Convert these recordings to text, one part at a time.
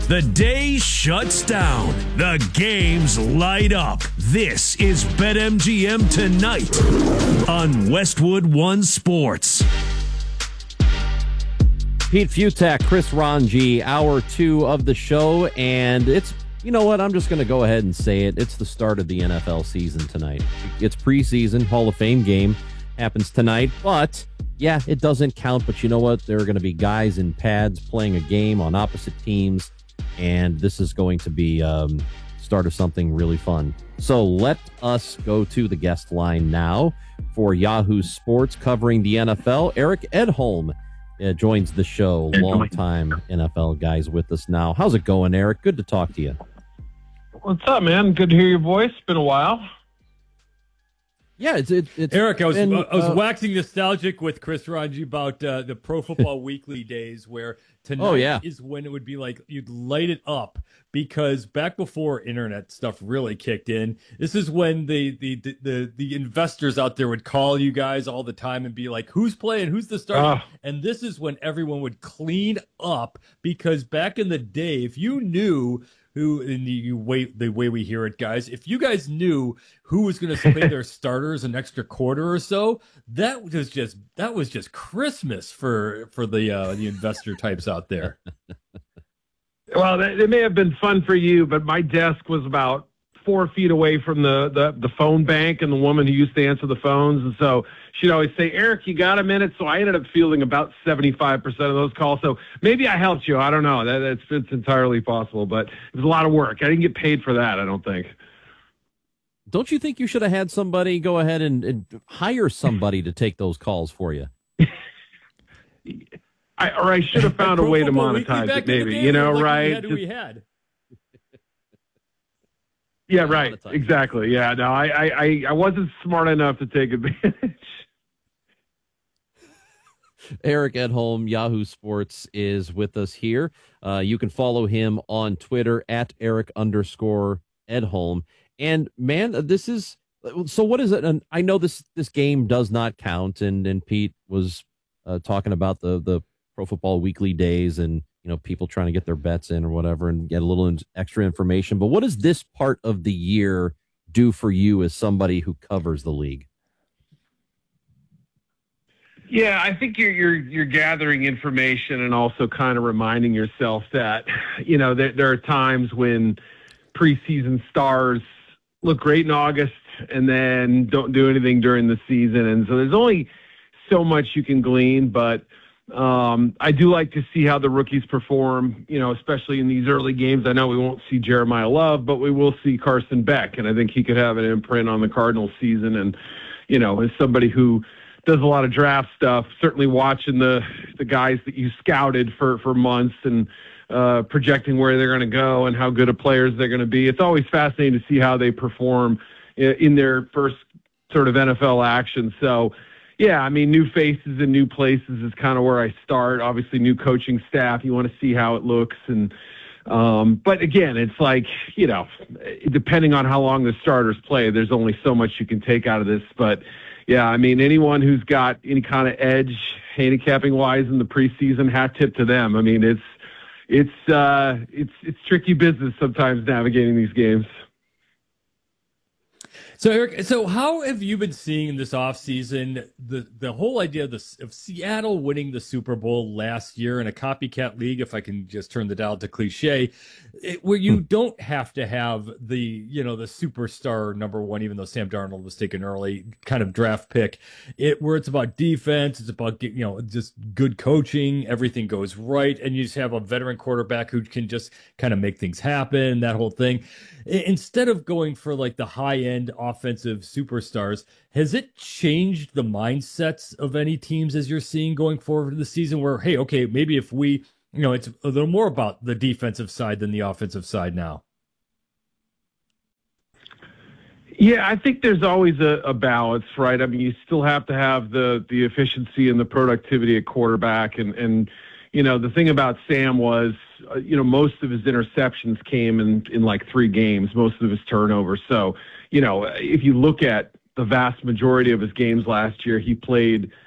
The day shuts down. The games light up. This is BetMGM Tonight on Westwood One Sports. Pete Fiutak, Chris Ranji, hour 2 of the show, and it's, you know what, I'm just going to go ahead and say it. It's the start of the NFL season tonight. It's preseason. Hall of Fame game happens tonight, but yeah, it doesn't count. But you know what? There are going to be guys in pads playing a game on opposite teams, and this is going to be start of something really fun. So let us go to the guest line now for Yahoo Sports covering the NFL. Eric Edholm joins the show. Longtime NFL guys with us now. How's it going, Eric? Good to talk to you. What's up, man? Good to hear your voice. Been a while. Yeah, it's Eric, I was waxing nostalgic with Chris Ranji about the Pro Football Weekly days where tonight is when it would be like you'd light it up, because back before internet stuff really kicked in, this is when the investors out there would call you guys all the time and be like, who's playing, who's the starter? And this is when everyone would clean up, because back in the day, if you knew who, in the way we hear it, guys, if you guys knew who was going to play their starters an extra quarter or so, that was just Christmas for the investor types out there. Well, it may have been fun for you, but my desk was about 4 feet away from the phone bank and the woman who used to answer the phones. And so she'd always say, Eric, you got a minute? So I ended up fielding about 75% of those calls. So maybe I helped you. I don't know. It's entirely possible, but it was a lot of work. I didn't get paid for that, I don't think. Don't you think you should have had somebody go ahead and hire somebody to take those calls for you? I should have found a way to monetize it, maybe. You know, right? We had. Yeah, right. Exactly. Yeah, no, I wasn't smart enough to take advantage. Eric Edholm, Yahoo Sports, is with us here. You can follow him on Twitter at Eric_Edholm. And man, this is, so what is it? And I know this game does not count. And Pete was talking about the Pro Football Weekly days and, you know, people trying to get their bets in or whatever and get a little extra information. But what does this part of the year do for you as somebody who covers the league? Yeah, I think you're gathering information and also kind of reminding yourself that, you know, there are times when preseason stars look great in August and then don't do anything during the season. And so there's only so much you can glean, but I do like to see how the rookies perform, you know, especially in these early games. I know we won't see Jeremiah Love, but we will see Carson Beck, and I think he could have an imprint on the Cardinals season. And, you know, as somebody who does a lot of draft stuff, certainly watching the guys that you scouted for months and projecting where they're going to go and how good of players they're going to be. It's always fascinating to see how they perform in their first sort of NFL action. So, yeah, I mean, new faces and new places is kind of where I start. Obviously, new coaching staff. You want to see how it looks. And but again, it's like, you know, depending on how long the starters play, there's only so much you can take out of this. But, yeah, I mean, anyone who's got any kind of edge handicapping-wise in the preseason, hat tip to them. I mean, it's tricky business sometimes navigating these games. So, Eric, how have you been seeing in this offseason the whole idea of Seattle winning the Super Bowl last year in a copycat league, if I can just turn the dial to cliche, where you don't have to have the superstar number one, even though Sam Darnold was taken early, kind of draft pick, where it's about defense, it's about, you know, just good coaching, everything goes right, and you just have a veteran quarterback who can just kind of make things happen, that whole thing. Instead of going for like the high-end offensive superstars, has it changed the mindsets of any teams as you're seeing going forward in the season where, hey, okay, maybe if we, you know, it's a little more about the defensive side than the offensive side now? Yeah, I think there's always a balance, right? I mean, you still have to have the efficiency and the productivity at quarterback. And you know, the thing about Sam was, you know, most of his interceptions came in like 3 games, most of his turnovers. So, you know, if you look at the vast majority of his games last year, he played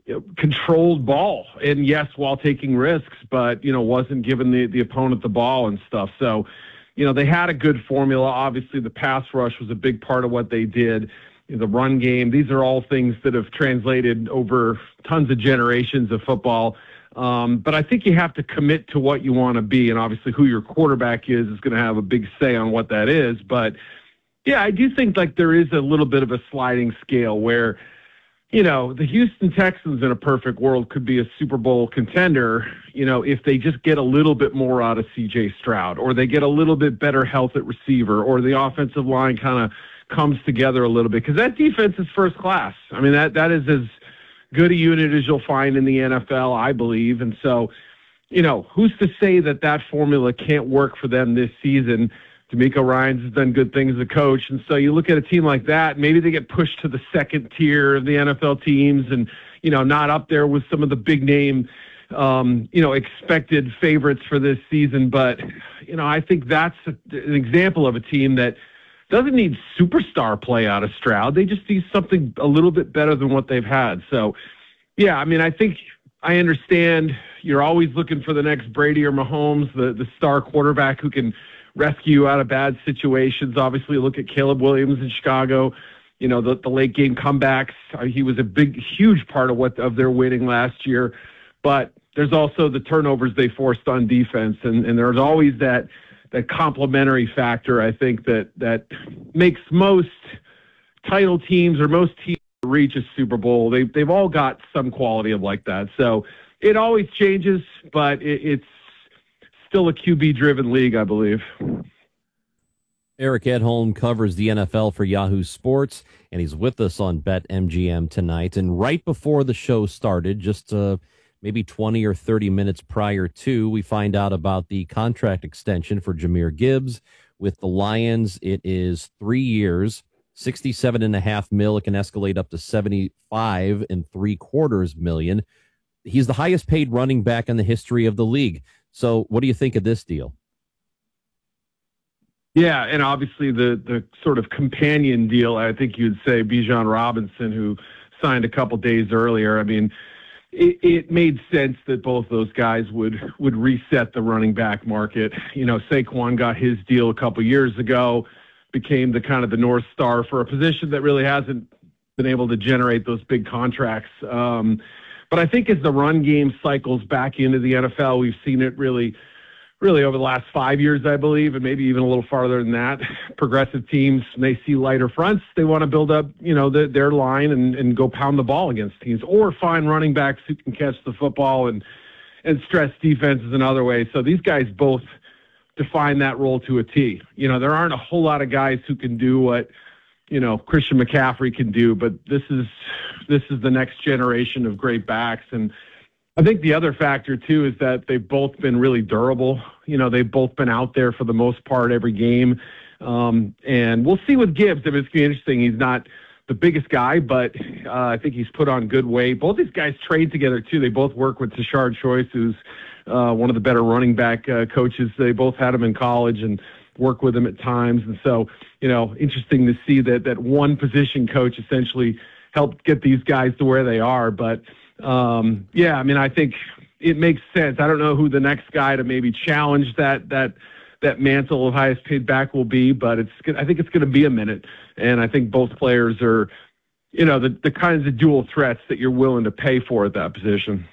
controlled ball, and yes, while taking risks, but wasn't giving the opponent the ball and stuff. So, they had a good formula. Obviously, the pass rush was a big part of what they did. The run game. These are all things that have translated over tons of generations of football. But I think you have to commit to what you want to be, and obviously who your quarterback is going to have a big say on what that is. But yeah, I do think like there is a little bit of a sliding scale where, the Houston Texans in a perfect world could be a Super Bowl contender, if they just get a little bit more out of C.J. Stroud, or they get a little bit better health at receiver, or the offensive line kind of comes together a little bit, because that defense is first class. I mean, that is as good a unit as you'll find in the NFL, I believe. And so, who's to say that formula can't work for them this season? D'Amico Ryans has done good things as a coach. And so you look at a team like that, maybe they get pushed to the second tier of the NFL teams and, not up there with some of the big name, expected favorites for this season. But, I think that's an example of a team that doesn't need superstar play out of Stroud. They just need something a little bit better than what they've had. So, yeah, I mean, I think I understand you're always looking for the next Brady or Mahomes, the star quarterback who can rescue you out of bad situations. Obviously, look at Caleb Williams in Chicago. The late game comebacks. He was a huge part of their winning last year. But there's also the turnovers they forced on defense, and there's always that complementary factor, I think, that makes most title teams or most teams reach a Super Bowl. They've all got some quality of like that. So it always changes, but it's still a QB-driven league, I believe. Eric Edholm covers the NFL for Yahoo Sports, and he's with us on BetMGM tonight. And right before the show started, just maybe 20 or 30 minutes prior to, we find out about the contract extension for Jahmyr Gibbs with the Lions. It is 3 years, $67.5 million. It can escalate up to $75.75 million. He's the highest paid running back in the history of the league. So what do you think of this deal? Yeah, and obviously the sort of companion deal, I think you'd say Bijan Robinson, who signed a couple days earlier. I mean, it made sense that both those guys would reset the running back market. Saquon got his deal a couple years ago, became the kind of the North Star for a position that really hasn't been able to generate those big contracts. But I think as the run game cycles back into the NFL, we've seen it really over the last 5 years, I believe, and maybe even a little farther than that. Progressive teams, when they see lighter fronts, they want to build up, their line and go pound the ball against teams, or find running backs who can catch the football and stress defenses another way. So these guys both define that role to a T. There aren't a whole lot of guys who can do what, Christian McCaffrey can do, but this is the next generation of great backs. And I think the other factor, too, is that they've both been really durable. They've both been out there for the most part every game. And we'll see with Gibbs. It's going to be interesting. He's not the biggest guy, but I think he's put on good weight. Both these guys trade together, too. They both work with Tashard Choice, who's one of the better running back coaches. They both had him in college and work with him at times. And so, interesting to see that one position coach essentially helped get these guys to where they are. But yeah, I mean, I think it makes sense. I don't know who the next guy to maybe challenge that mantle of highest paid back will be, but I think it's going to be a minute. And I think both players are, the kinds of dual threats that you're willing to pay for at that position.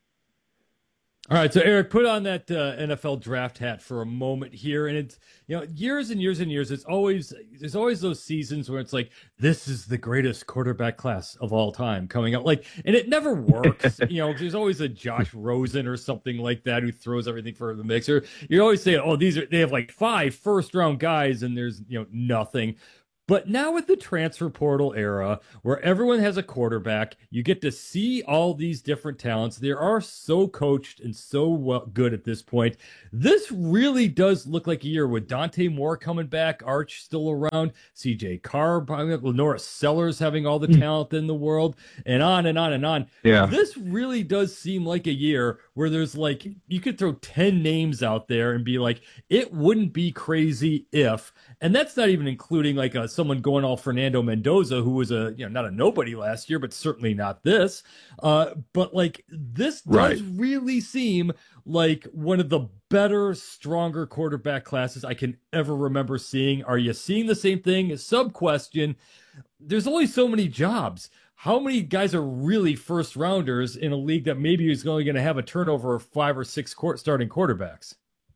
All right, so Eric, put on that NFL draft hat for a moment here, and it's years and years and years. There's always those seasons where it's like, this is the greatest quarterback class of all time coming out, and it never works. There's always a Josh Rosen or something like that who throws everything for the mixer. You always say, oh, they have like 5 first-round guys, and there's nothing. But now with the transfer portal era, where everyone has a quarterback, you get to see all these different talents. They are so coached and so good at this point. This really does look like a year with Dante Moore coming back, Arch still around, C.J. Carr, Lenora Sellers having all the talent in the world, and on and on and on. Yeah. This really does seem like a year where where there's like, you could throw 10 names out there and be like, it wouldn't be crazy if, and that's not even including like someone going all Fernando Mendoza, who was not a nobody last year, but certainly not this. But like, this does really seem like one of the better, stronger quarterback classes I can ever remember seeing. Are you seeing the same thing? Sub question. There's only so many jobs. How many guys are really first rounders in a league that maybe is only going to have a turnover of 5 or 6 starting quarterbacks?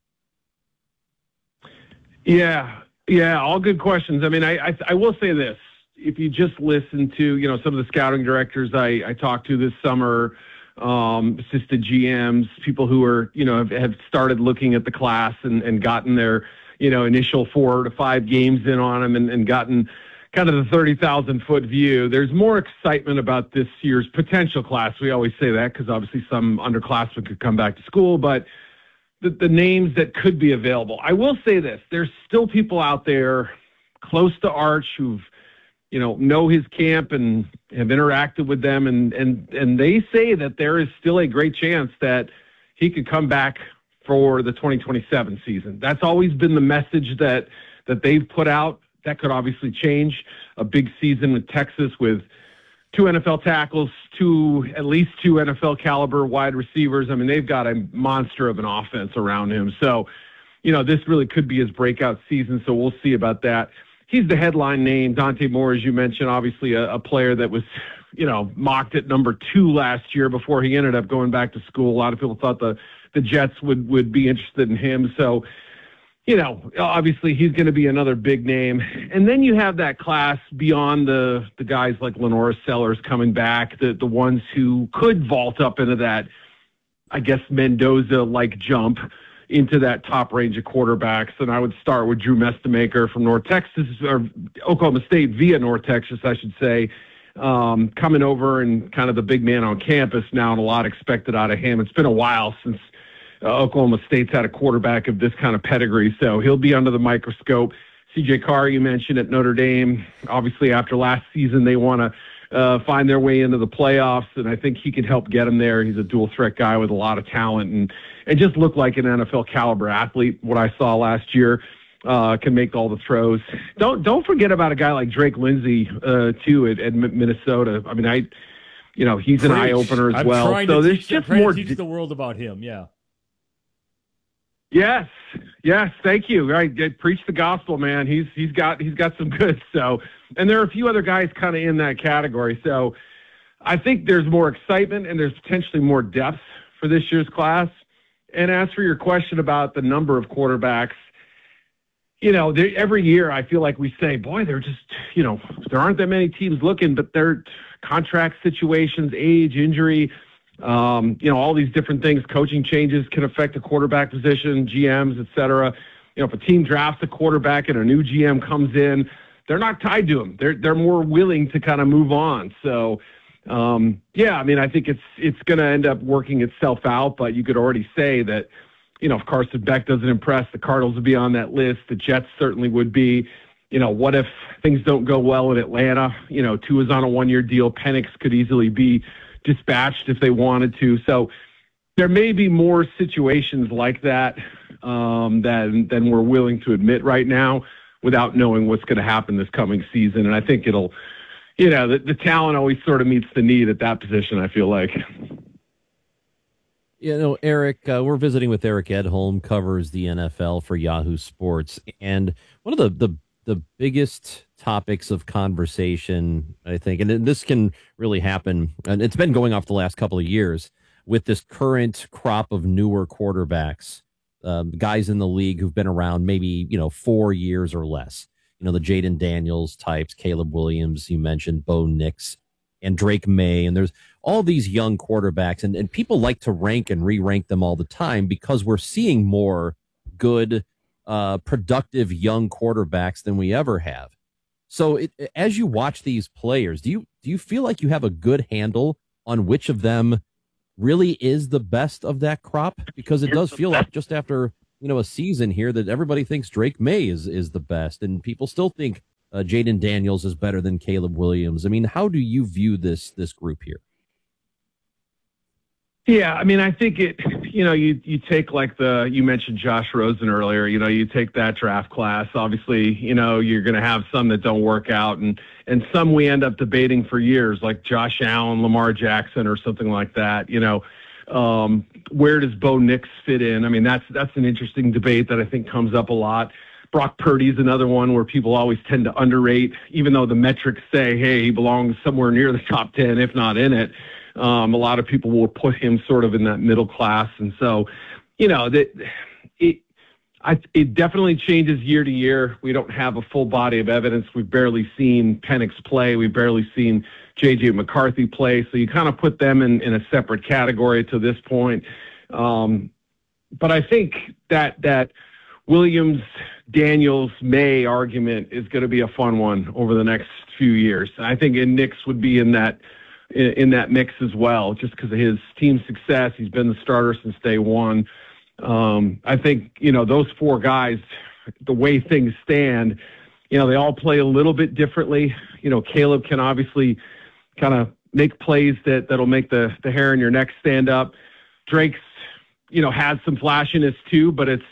Yeah, all good questions. I mean, I will say this. If you just listen to, some of the scouting directors I talked to this summer, assistant GMs, people who are, have started looking at the class and gotten their, initial 4 to 5 games in on them and gotten kind of the 30,000-foot view. There's more excitement about this year's potential class. We always say that because obviously some underclassmen could come back to school, but the names that could be available. I will say this. There's still people out there close to Arch who've, know his camp and have interacted with them, and they say that there is still a great chance that he could come back for the 2027 season. That's always been the message that they've put out. That could obviously change. A big season with Texas with 2 NFL tackles, at least 2 NFL caliber wide receivers. I mean, they've got a monster of an offense around him. So, this really could be his breakout season. So we'll see about that. He's the headline name. Dante Moore, as you mentioned, obviously a player that was, mocked at number 2 last year before he ended up going back to school. A lot of people thought the Jets would be interested in him. So, obviously he's going to be another big name. And then you have that class beyond the guys like Lenora Sellers coming back, the ones who could vault up into that, I guess, Mendoza-like jump into that top range of quarterbacks. And I would start with Drew Mestamaker from North Texas, or Oklahoma State via North Texas, I should say, coming over and kind of the big man on campus now, and a lot expected out of him. It's been a while since Oklahoma State's had a quarterback of this kind of pedigree, so he'll be under the microscope. C.J. Carr, you mentioned at Notre Dame. Obviously, after last season, they want to find their way into the playoffs, and I think he can help get them there. He's a dual-threat guy with a lot of talent and just looked like an NFL-caliber athlete. What I saw last year, can make all the throws. Don't forget about a guy like Drake Lindsey, too, at Minnesota. I mean, he's an eye-opener as well. So there's just more to teach the world about him, yeah. Yes, thank you. Right, preach the gospel, man. He's got some goods. So, and there are a few other guys kind of in that category. So, I think there's more excitement and there's potentially more depth for this year's class. And as for your question about the number of quarterbacks, every year I feel like we say, boy, they're just, there aren't that many teams looking, but their contract situations, age, injury. All these different things, coaching changes can affect the quarterback position, GMs, et cetera. If a team drafts a quarterback and a new GM comes in, they're not tied to him. They're more willing to kind of move on. So, I think it's going to end up working itself out, but you could already say that, if Carson Beck doesn't impress, the Cardinals would be on that list. The Jets certainly would be. What if things don't go well in Atlanta? Tua's on a 1-year deal. Penix could easily be dispatched if they wanted to. So there may be more situations like that than we're willing to admit right now without knowing what's going to happen this coming season. And I think it'll, the talent always sort of meets the need at that position, I feel like. Eric, we're visiting with Eric Edholm, covers the NFL for Yahoo Sports. And one of the biggest topics of conversation, I think, and this can really happen, and it's been going off the last couple of years with this current crop of newer quarterbacks, guys in the league who've been around maybe, 4 years or less. The Jaden Daniels types, Caleb Williams, you mentioned, Bo Nix, and Drake May, and there's all these young quarterbacks, and people like to rank and re-rank them all the time because we're seeing more good, productive young quarterbacks than we ever have. So as you watch these players, do you feel like you have a good handle on which of them really is the best of that crop? Because it does feel like just after a season here that everybody thinks Drake May is the best, and people still think Jaden Daniels is better than Caleb Williams. I mean, how do you view this group here? Yeah, I mean, I think you take like you mentioned Josh Rosen earlier, you take that draft class. Obviously, you're going to have some that don't work out and some we end up debating for years, like Josh Allen, Lamar Jackson, or something like that. Where does Bo Nix fit in? I mean, that's an interesting debate that I think comes up a lot. Brock Purdy's another one where people always tend to underrate, even though the metrics say, hey, he belongs somewhere near the top 10, if not in it. A lot of people will put him sort of in that middle class. And so, it definitely changes year to year. We don't have a full body of evidence. We've barely seen Penix play. We've barely seen J.J. McCarthy play. So you kind of put them in a separate category to this point. But I think that Williams, Daniels, May argument is going to be a fun one over the next few years. I think Nix would be in that mix as well, just because of his team success. He's been the starter since day one. I think, those four guys, the way things stand, they all play a little bit differently. Caleb can obviously kind of make plays that'll make the hair on your neck stand up. Drake's, has some flashiness too, but it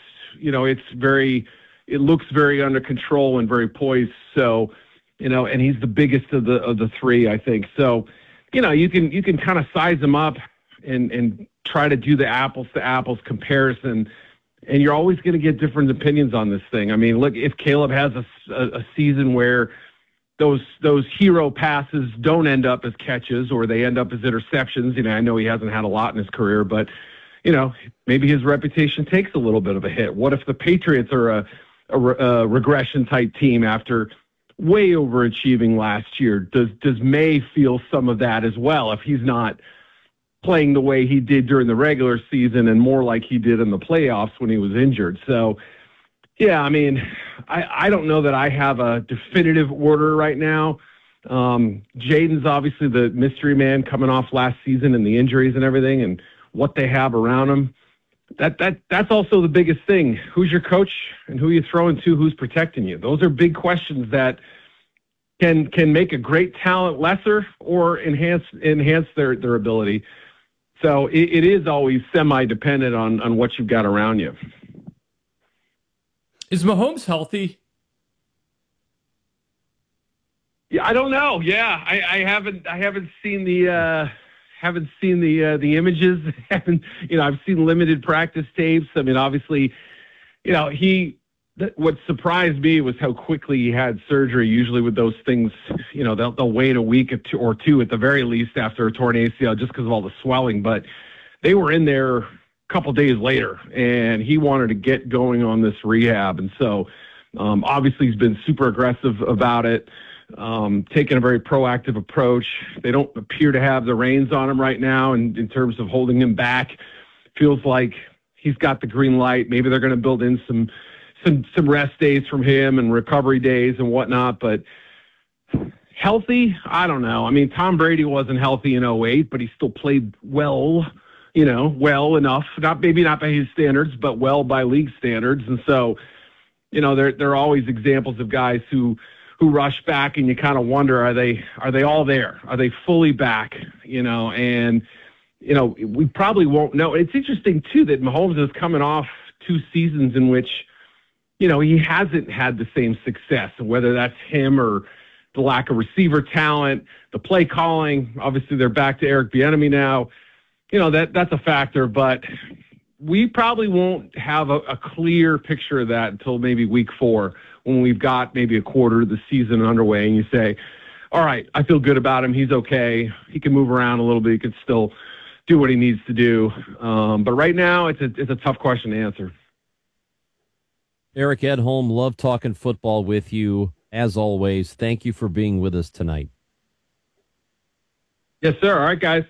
looks very under control and very poised. So, and he's the biggest of the three, I think. So, you can kind of size them up and try to do the apples to apples comparison, and you're always going to get different opinions on this thing. I mean, look, if Caleb has a season where those hero passes don't end up as catches or they end up as interceptions, I know he hasn't had a lot in his career, but maybe his reputation takes a little bit of a hit. What if the Patriots are a regression type team after way overachieving last year? Does May feel some of that as well if he's not playing the way he did during the regular season and more like he did in the playoffs when he was injured? So, yeah, I mean, I don't know that I have a definitive order right now. Jaden's obviously the mystery man coming off last season and the injuries and everything and what they have around him. That's also the biggest thing. Who's your coach and who you throwing to? Who's protecting you? Those are big questions that can make a great talent lesser or enhance their ability. So it is always semi-dependent on what you've got around you. Is Mahomes healthy? Yeah, I don't know. Yeah, I haven't seen the images. I've seen limited practice tapes. I mean, obviously, what surprised me was how quickly he had surgery. Usually with those things, they'll wait a week or two at the very least after a torn ACL just because of all the swelling. But they were in there a couple days later, and he wanted to get going on this rehab. And so obviously he's been super aggressive about it, taking a very proactive approach. They don't appear to have the reins on him right now in terms of holding him back. Feels like he's got the green light. Maybe they're going to build in some rest days from him and recovery days and whatnot, but healthy, I don't know. I mean, Tom Brady wasn't healthy in 2008, but he still played well enough, maybe not by his standards, but well by league standards. And so, there are always examples of guys who rush back and you kind of wonder, are they all there? Are they fully back? And we probably won't know. It's interesting too that Mahomes is coming off two seasons in which he hasn't had the same success, whether that's him or the lack of receiver talent, the play calling. Obviously, they're back to Eric Bieniemy now. That's a factor, but we probably won't have a clear picture of that until maybe week 4 when we've got maybe a quarter of the season underway and you say, all right, I feel good about him. He's okay. He can move around a little bit. He could still do what he needs to do. But right now, it's a tough question to answer. Eric Edholm, love talking football with you, as always. Thank you for being with us tonight. Yes, sir. All right, guys.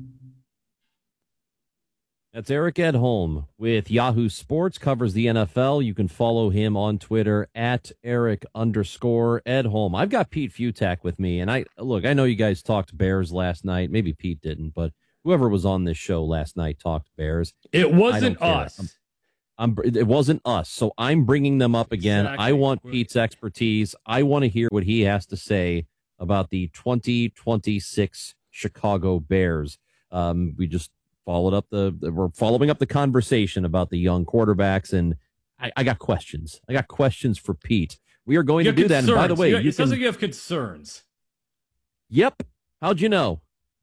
That's Eric Edholm with Yahoo Sports, covers the NFL. You can follow him on Twitter at Eric_Edholm. I've got Pete Futak with me, and I know you guys talked Bears last night. Maybe Pete didn't, but whoever was on this show last night talked Bears. It wasn't us. It wasn't us, so I'm bringing them up again. Exactly. I want Pete's expertise. I want to hear what he has to say about the 2026 Chicago Bears. We just we're following up the conversation about the young quarterbacks, and I got questions. I got questions for Pete. We are going to do that. And by the way, it sounds like you have concerns. Yep. How'd you know?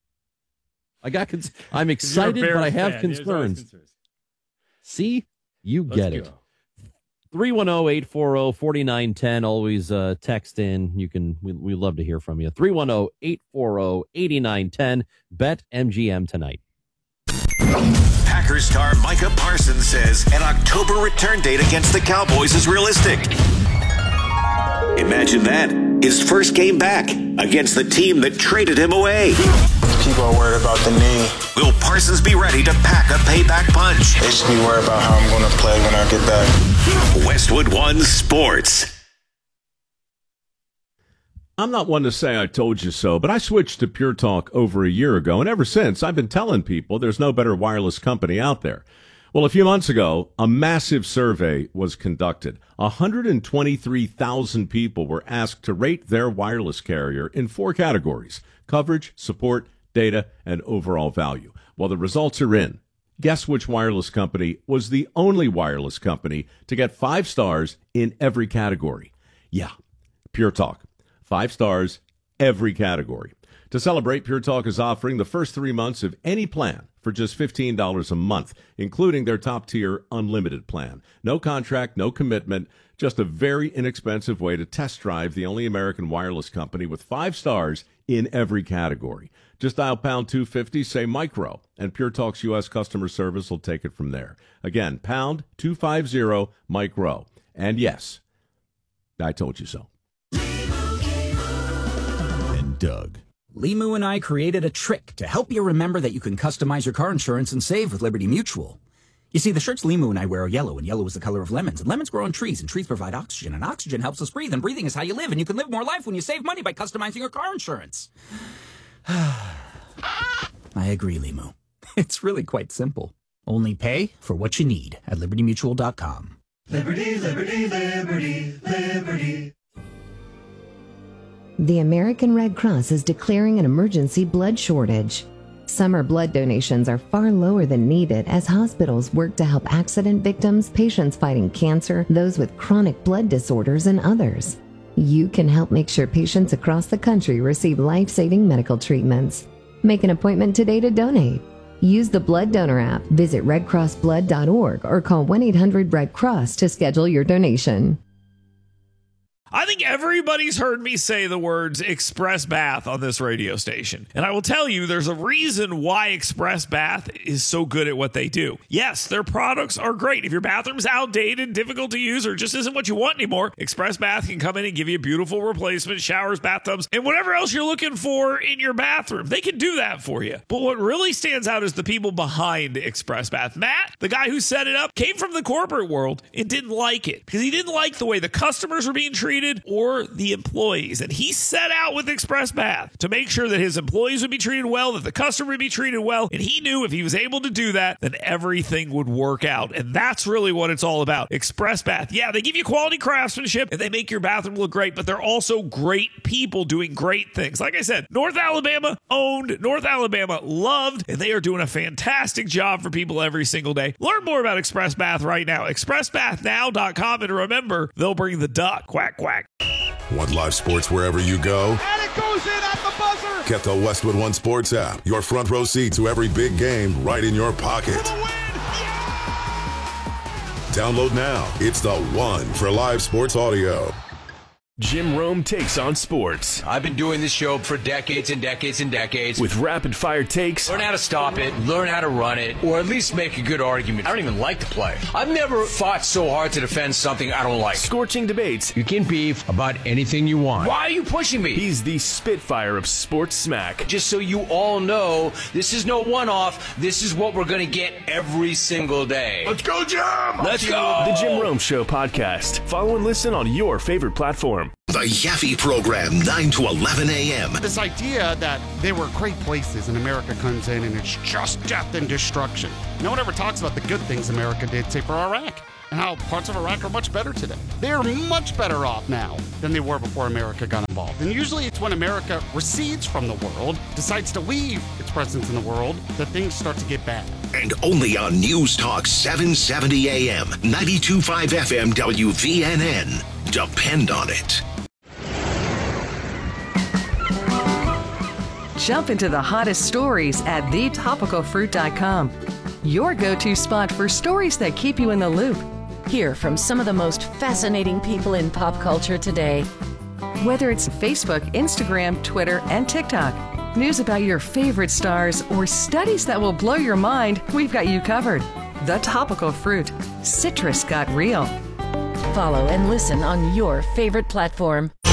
I'm excited, but I have concerns. See, you get it. 310-840-4910. Always text in. We love to hear from you. 310-840-8910. Bet MGM tonight. Packers star Micah Parsons says an October return date against the Cowboys is realistic. Imagine that. His first game back against the team that traded him away. People are worried about the knee. Will Parsons be ready to pack a payback punch? They should be worried about how I'm going to play when I get back. Westwood One Sports. I'm not one to say I told you so, but I switched to Pure Talk over a year ago, and ever since, I've been telling people there's no better wireless company out there. Well, a few months ago, a massive survey was conducted. 123,000 people were asked to rate their wireless carrier in 4 categories: coverage, support, data, and overall value. Well, the results are in. Guess which wireless company was the only wireless company to get 5 stars in every category? Yeah, Pure Talk. 5 stars, every category. To celebrate, Pure Talk is offering the first 3 months of any plan for just $15 a month, including their top-tier unlimited plan. No contract, no commitment, just a very inexpensive way to test drive the only American wireless company with 5 stars in every category. Just dial pound 250, say micro, and Pure Talk's U.S. customer service will take it from there. Again, pound 250 micro. And yes, I told you so. And Doug. Limu and I created a trick to help you remember that you can customize your car insurance and save with Liberty Mutual. You see, the shirts Limu and I wear are yellow, and yellow is the color of lemons. And lemons grow on trees, and trees provide oxygen, and oxygen helps us breathe, and breathing is how you live, and you can live more life when you save money by customizing your car insurance. I agree, Limu. It's really quite simple. Only pay for what you need at libertymutual.com. Liberty, liberty, liberty, liberty. The American Red Cross is declaring an emergency blood shortage. Summer blood donations are far lower than needed as hospitals work to help accident victims, patients fighting cancer, those with chronic blood disorders, and others. You can help make sure patients across the country receive life-saving medical treatments. Make an appointment today to donate. Use the Blood Donor app, visit redcrossblood.org, or call 1-800-RED-CROSS to schedule your donation. I think everybody's heard me say the words Express Bath on this radio station. And I will tell you, there's a reason why Express Bath is so good at what they do. Yes, their products are great. If your bathroom's outdated, difficult to use, or just isn't what you want anymore, Express Bath can come in and give you beautiful replacement showers, bathtubs, and whatever else you're looking for in your bathroom. They can do that for you. But what really stands out is the people behind Express Bath. Matt, the guy who set it up, came from the corporate world and didn't like it because he didn't like the way the customers were being treated or the employees. And he set out with Express Bath to make sure that his employees would be treated well, that the customer would be treated well. And he knew if he was able to do that, then everything would work out. And that's really what it's all about. Express Bath. Yeah, they give you quality craftsmanship and they make your bathroom look great, but they're also great people doing great things. Like I said, North Alabama owned, North Alabama loved, and they are doing a fantastic job for people every single day. Learn more about Express Bath right now. ExpressBathNow.com. And remember, they'll bring the duck. Quack, quack. Want live sports wherever you go? And it goes in at the buzzer. Get the Westwood One Sports app. Your front row seat to every big game right in your pocket. Download now. It's the one for live sports audio. Jim Rome takes on sports. I've been doing this show for decades and decades and decades. With rapid-fire takes. Learn how to stop it, learn how to run it, or at least make a good argument. I don't even like the play. I've never fought so hard to defend something I don't like. Scorching debates. You can beef about anything you want. Why are you pushing me? He's the Spitfire of sports smack. Just so you all know, this is no one-off. This is what we're going to get every single day. Let's go, Jim! Let's go! The Jim Rome Show podcast. Follow and listen on your favorite platform. The Yaffe Program, 9 to 11 a.m. This idea that there were great places and America comes in and it's just death and destruction. No one ever talks about the good things America did, say, for Iraq. and how parts of Iraq are much better today. They are much better off now than they were before America got involved. And usually it's when America recedes from the world, decides to leave its presence in the world, that things start to get bad. And only on News Talk 770 AM, 92.5 FM WVNN. Depend on it. Jump into the hottest stories at thetopicalfruit.com. Your go-to spot for stories that keep you in the loop. Hear from some of the most fascinating people in pop culture today. Whether it's Facebook, Instagram, Twitter, and TikTok, news about your favorite stars, or studies that will blow your mind, we've got you covered. The Topical Fruit. Citrus got real. Follow and listen on your favorite platform.